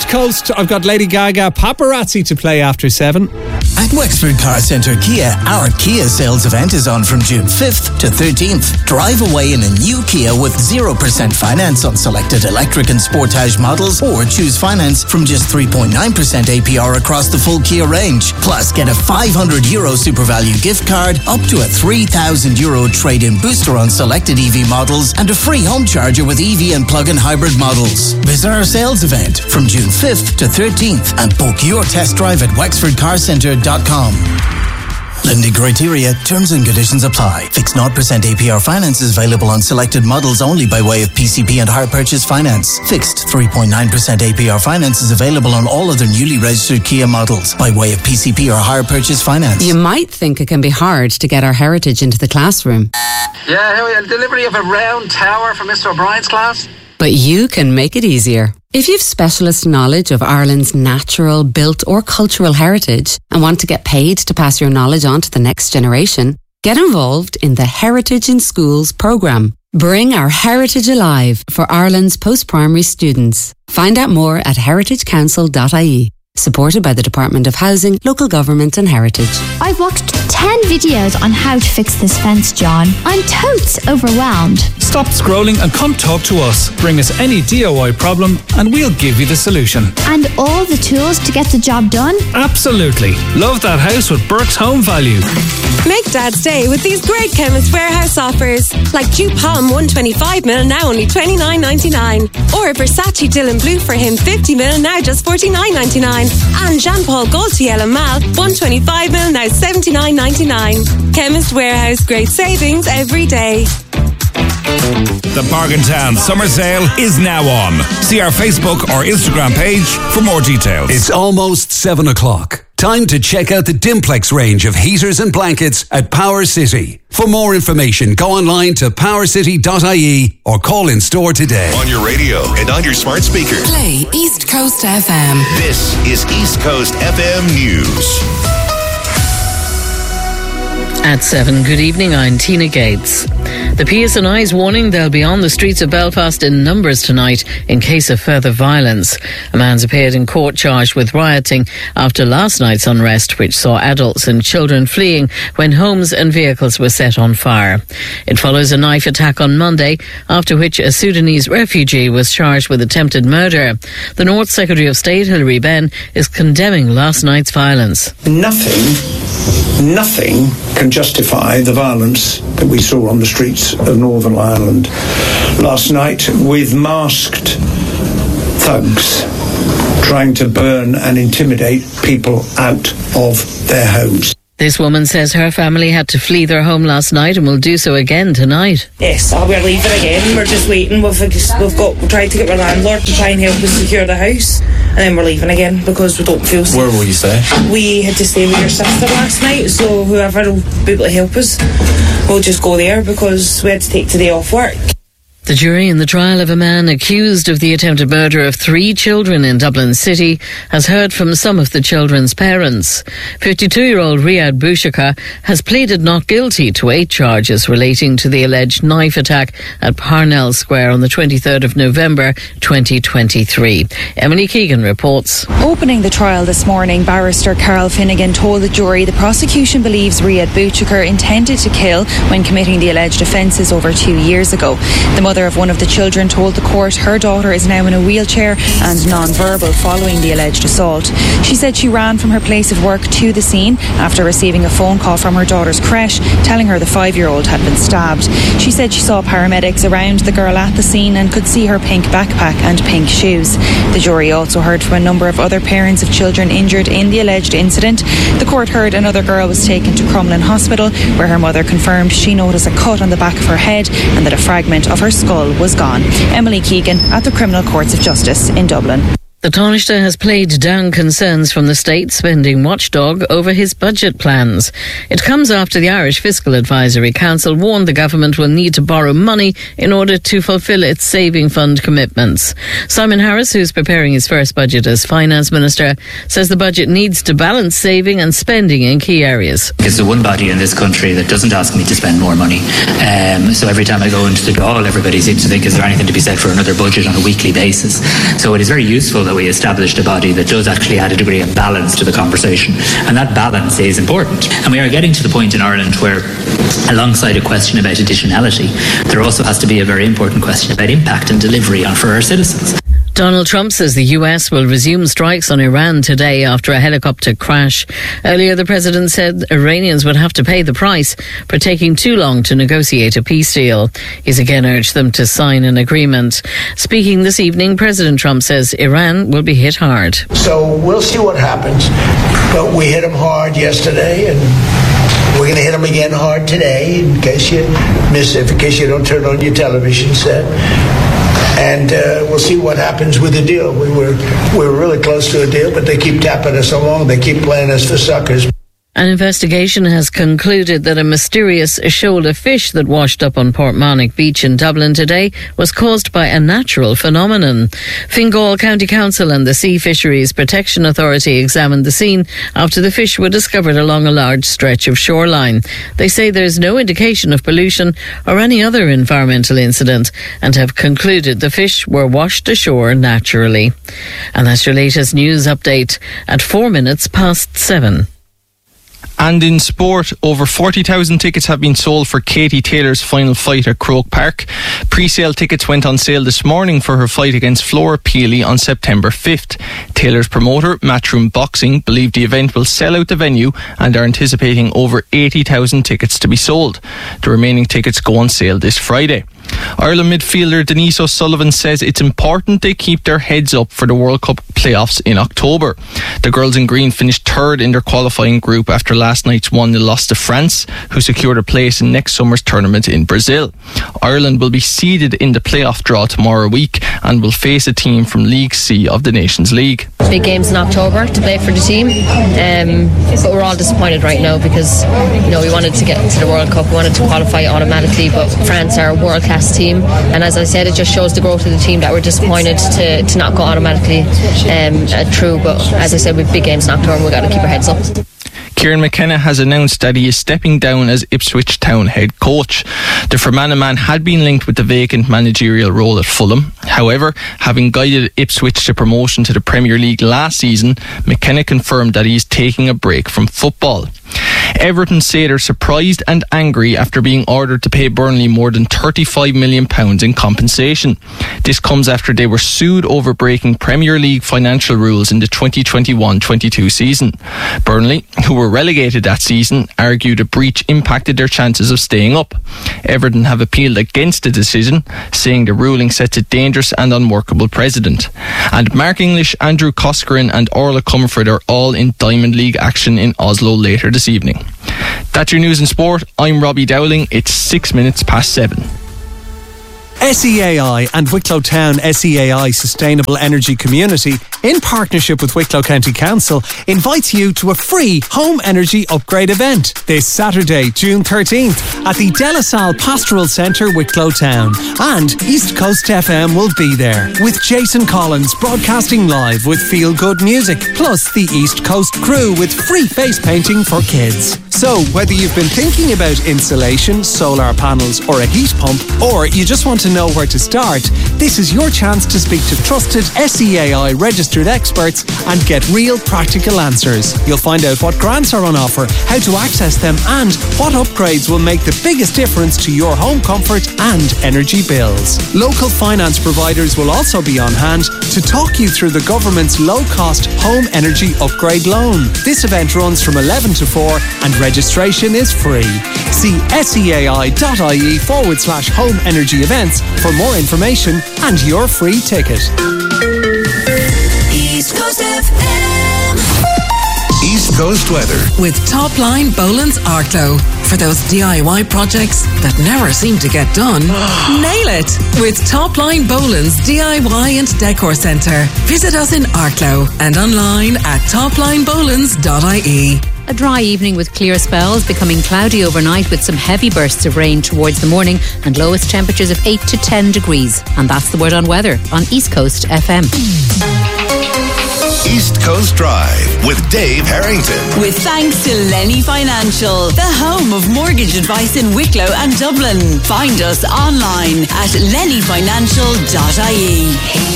East Coast, I've got Lady Gaga Paparazzi to play after 7. At Wexford Car Centre Kia, our Kia sales event is on from June 5th to 13th. Drive away in a new Kia with 0% finance on selected electric and Sportage models, or choose finance from just 3.9% APR across the full Kia range. Plus, get a €500 SuperValue gift card, up to a €3,000 trade-in booster on selected EV models, and a free home charger with EV and plug-in hybrid models. Visit our sales event from June 5th to 13th and book your test drive at wexfordcarcentre.com. Lending criteria, terms and conditions apply. Fixed 0% APR finance is available on selected models only by way of PCP and hire purchase finance. Fixed 3.9% APR finance is available on all other newly registered Kia models by way of PCP or hire purchase finance. You might think it can be hard to get our heritage into the classroom. Yeah, here we are. Delivery of a round tower for Mr. O'Brien's class. But you can make it easier. If you've specialist knowledge of Ireland's natural, built or cultural heritage and want to get paid to pass your knowledge on to the next generation, get involved in the Heritage in Schools programme. Bring our heritage alive for Ireland's post-primary students. Find out more at heritagecouncil.ie. Supported by the Department of Housing, Local Government and Heritage. I've watched 10 videos on how to fix this fence, John. I'm totes overwhelmed. Stop scrolling and come talk to us. Bring us any DIY problem and we'll give you the solution. And all the tools to get the job done? Absolutely. Love that house with Burke's Home Value. Make Dad's day with these great Chemist Warehouse offers. Like Dew Palm 125ml, now only $29.99. Or Versace Dylan Blue for him 50ml, now just $49.99. And Jean Paul Gaultier Mal 125ml, now $79.99. Chemist Warehouse, great savings every day. The Bargain Town Summer Sale is now on. See our Facebook or Instagram page for more details. It's almost 7 o'clock. Time to check out the Dimplex range of heaters and blankets at Power City. For more information, go online to powercity.ie or call in store today. On your radio and on your smart speaker. Play East Coast FM. This is East Coast FM News. At 7, good evening, I'm Tina Gates. The PSNI is warning they'll be on the streets of Belfast in numbers tonight in case of further violence. A man's appeared in court charged with rioting after last night's unrest, which saw adults and children fleeing when homes and vehicles were set on fire. It follows a knife attack on Monday, after which a Sudanese refugee was charged with attempted murder. The North Secretary of State, Hilary Benn, is condemning last night's violence. Nothing can justify the violence that we saw on the streets of Northern Ireland last night, with masked thugs trying to burn and intimidate people out of their homes. This woman says her family had to flee their home last night and will do so again tonight. Yes, we're leaving again. We're just waiting. We've tried to get our landlord to try and help us secure the house, and then we're leaving again because we don't feel safe. Where will you stay? We had to stay with your sister last night, so whoever will be able to help us, we'll just go there because we had to take today off work. The jury in the trial of a man accused of the attempted murder of 3 children in Dublin City has heard from some of the children's parents. 52-year-old Riyad Bouchaka has pleaded not guilty to 8 charges relating to the alleged knife attack at Parnell Square on the 23rd of November 2023. Emily Keegan reports. Opening the trial this morning, barrister Carol Finnegan told the jury the prosecution believes Riyad Bouchaka intended to kill when committing the alleged offences over 2 years ago. The mother of one of the children told the court her daughter is now in a wheelchair and non-verbal following the alleged assault. She said she ran from her place of work to the scene after receiving a phone call from her daughter's creche telling her the 5-year-old had been stabbed. She said she saw paramedics around the girl at the scene and could see her pink backpack and pink shoes. The jury also heard from a number of other parents of children injured in the alleged incident. The court heard another girl was taken to Crumlin Hospital, where her mother confirmed she noticed a cut on the back of her head and that a fragment of her skull was gone. Emily Keegan at the Criminal Courts of Justice in Dublin. The Taoiseach has played down concerns from the state spending watchdog over his budget plans. It comes after the Irish Fiscal Advisory Council warned the government will need to borrow money in order to fulfil its saving fund commitments. Simon Harris, who's preparing his first budget as Finance Minister, says the budget needs to balance saving and spending in key areas. It's the one body in this country that doesn't ask me to spend more money. So every time I go into the Dáil, everybody seems to think, is there anything to be said for another budget on a weekly basis? So it is very useful that we established a body that does actually add a degree of balance to the conversation. And that balance is important. And we are getting to the point in Ireland where, alongside a question about additionality, there also has to be a very important question about impact and delivery for our citizens. Donald Trump says the US will resume strikes on Iran today after a helicopter crash. Earlier, the president said Iranians would have to pay the price for taking too long to negotiate a peace deal. He's again urged them to sign an agreement. Speaking this evening, President Trump says Iran will be hit hard. So we'll see what happens. But we hit them hard yesterday, and we're going to hit them again hard today, in case you miss it, in case you don't turn on your television set. And we'll see what happens with the deal. We were really close to a deal, but they keep tapping us along. They keep playing us for suckers. An investigation has concluded that a mysterious shoulder fish that washed up on Portmarnock Beach in Dublin today was caused by a natural phenomenon. Fingal County Council and the Sea Fisheries Protection Authority examined the scene after the fish were discovered along a large stretch of shoreline. They say there is no indication of pollution or any other environmental incident and have concluded the fish were washed ashore naturally. And that's your latest news update at 7:04. And in sport, over 40,000 tickets have been sold for Katie Taylor's final fight at Croke Park. Pre-sale tickets went on sale this morning for her fight against Flora Peely on September 5th. Taylor's promoter, Matchroom Boxing, believe the event will sell out the venue and are anticipating over 80,000 tickets to be sold. The remaining tickets go on sale this Friday. Ireland midfielder Denise O'Sullivan says it's important they keep their heads up for the World Cup playoffs in October. The girls in green finished third in their qualifying group after last night's 1-0 loss to France, who secured a place in next summer's tournament in Brazil. Ireland will be seeded in the playoff draw tomorrow week and will face a team from League C of the Nations League. Big games in October to play for the team, but we're all disappointed right now because we wanted to get to the World Cup, we wanted to qualify automatically, but France are a world-class team, and as I said, it just shows the growth of the team that we're disappointed to not go automatically through. But as I said, with big games in October, we've got to keep our heads up. Kieran McKenna has announced that he is stepping down as Ipswich Town head coach. The Fermanagh man had been linked with the vacant managerial role at Fulham. However, having guided Ipswich to promotion to the Premier League last season, McKenna confirmed that he is taking a break from football. Everton say they're surprised and angry after being ordered to pay Burnley more than £35 million in compensation. This comes after they were sued over breaking Premier League financial rules in the 2021-22 season. Burnley, who were relegated that season, argued a breach impacted their chances of staying up. Everton have appealed against the decision, saying the ruling sets a dangerous and unworkable precedent. And Mark English, Andrew Coscarin and Orla Comfort are all in Diamond League action in Oslo later this evening. That's your news and sport. I'm Robbie Dowling. It's 7:06. SEAI and Wicklow Town SEAI Sustainable Energy Community, in partnership with Wicklow County Council, invites you to a free home energy upgrade event this Saturday, June 13th at the De La Salle Pastoral Centre, Wicklow Town. And East Coast FM will be there, with Jason Collins broadcasting live with feel-good music, plus the East Coast crew with free face painting for kids. So, whether you've been thinking about insulation, solar panels or a heat pump, or you just want to know where to start, this is your chance to speak to trusted SEAI registered experts and get real practical answers. You'll find out what grants are on offer, how to access them, and what upgrades will make the biggest difference to your home comfort and energy bills. Local finance providers will also be on hand to talk you through the government's low-cost home energy upgrade loan. This event runs from 11 to 4 and registration is free. See seai.ie/home energy events for more information and your free ticket. East Coast FM. East Coast weather With Topline Boland's Arklow. For those DIY projects that never seem to get done, nail it with Topline Boland's DIY and Decor Centre. Visit us in Arklow and online at toplinebolans.ie. A dry evening with clear spells, becoming cloudy overnight with some heavy bursts of rain towards the morning and lowest temperatures of 8 to 10 degrees. And that's the word on weather on East Coast FM. East Coast Drive with Dave Harrington. With thanks to Lenny Financial, the home of mortgage advice in Wicklow and Dublin. Find us online at lennyfinancial.ie.